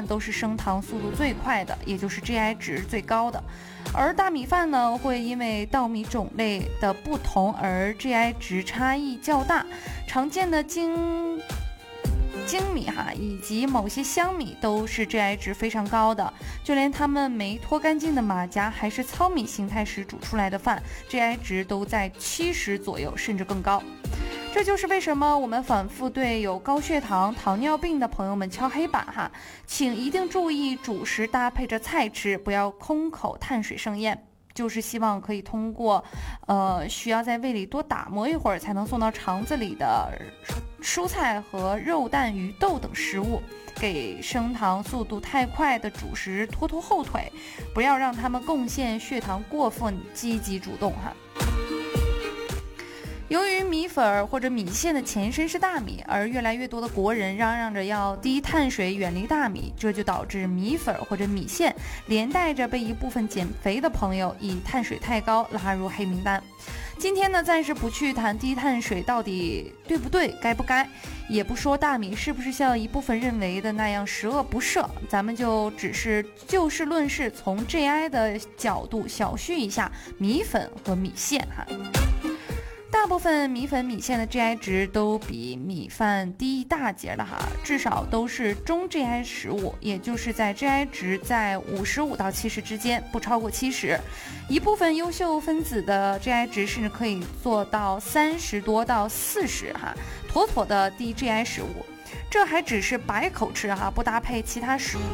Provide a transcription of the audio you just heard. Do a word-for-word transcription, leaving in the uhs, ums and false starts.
饭都是升糖速度最快的，也就是 G I 值最高的。而大米饭呢，会因为稻米种类的不同而 G I 值差异较大。常见的精精米哈以及某些香米都是 G I 值非常高的，就连他们没脱干净的马甲还是糙米形态时煮出来的饭 G I 值都在七十左右，甚至更高。这就是为什么我们反复对有高血糖、糖尿病的朋友们敲黑板哈，请一定注意主食搭配着菜吃，不要空口碳水盛宴。就是希望可以通过，呃，需要在胃里多打磨一会儿才能送到肠子里的蔬菜和肉蛋鱼豆等食物，给升糖速度太快的主食拖拖后腿，不要让他们贡献血糖过分积极主动哈。由于米粉或者米线的前身是大米，而越来越多的国人嚷嚷着要低碳水远离大米，这就导致米粉或者米线连带着被一部分减肥的朋友以碳水太高拉入黑名单。今天呢，暂时不去谈低碳水到底对不对，该不该，也不说大米是不是像一部分认为的那样十恶不赦，咱们就只是就事论事，从 G I 的角度小叙一下米粉和米线哈。大部分米粉米线的 G I 值都比米饭低一大截了哈，至少都是中 G I 食物，也就是在 G I 值在五十五到七十之间，不超过七十。一部分优秀分子的 G I 值甚至可以做到三十多到四十哈，妥妥的低 G I 食物。这还只是白口吃哈，不搭配其他食物。